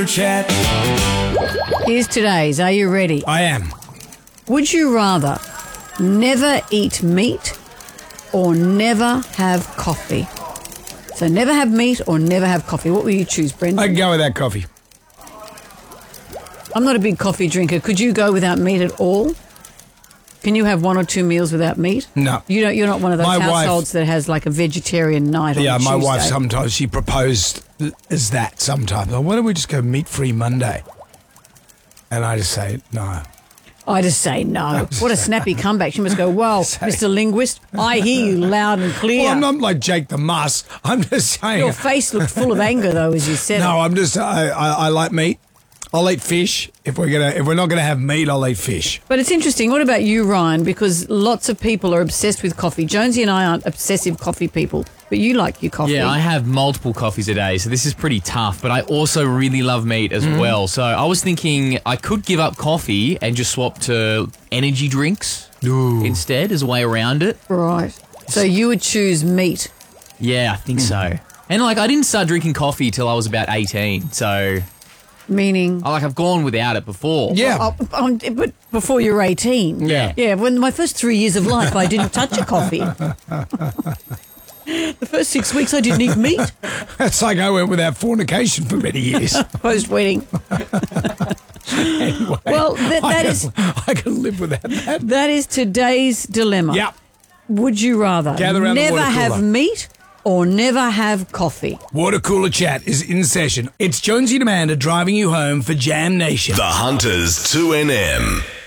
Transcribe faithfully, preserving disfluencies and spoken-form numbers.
Chat. Here's today's. Are you ready? I am. Would you rather never eat meat or never have coffee? So never have meat or never have coffee. What will you choose, Brendan? I can go without coffee. I'm not a big coffee drinker. Could you go without meat at all? Can you have one or two meals without meat? No. You don't. You're not one of those My households wife, that has like a vegetarian night on Yeah, a my Tuesday. wife sometimes, she proposed as that sometimes. Like, why don't we just go meat-free Monday? And I just say, no. I just say no. What a snappy comeback. She must go, well, Mister Linguist, I hear you loud and clear. Well, I'm not like Jake the Muss. I'm just saying. Your face looked full of anger, though, as you said No, it. I'm just, I, I, I like meat. I'll eat fish. If we're gonna, if we're not gonna have meat, I'll eat fish. But it's interesting. What about you, Ryan? Because lots of people are obsessed with coffee. Jonesy and I aren't obsessive coffee people, but you like your coffee. Yeah, I have multiple coffees a day, so this is pretty tough. But I also really love meat as well. So I was thinking I could give up coffee and just swap to energy drinks Ooh. instead as a way around it. Right. So you would choose meat. Yeah, I think so. And like I didn't start drinking coffee till I was about eighteen, so Meaning? I like I've gone without it before. Yeah. Oh, um, but before you're eighteen. Yeah. Yeah, when my first three years of life, I didn't touch a coffee. The first six weeks, I didn't eat meat. It's like I went without fornication for many years. Post-wedding. Anyway, Well, that, I that can, is I can live without that. that is today's dilemma. Yep. Would you rather Gather around the never water have cooler. meat or never have coffee? Water Cooler Chat is in session. It's Jonesy and Amanda driving you home for Jam Nation. The Hunters two N M.